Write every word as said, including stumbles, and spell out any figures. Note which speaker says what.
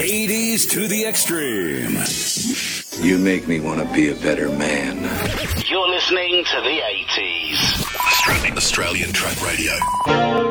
Speaker 1: eighties to the extreme.
Speaker 2: You make me want to be a better man.
Speaker 3: You're listening to the eighties.
Speaker 1: Australian Track Radio.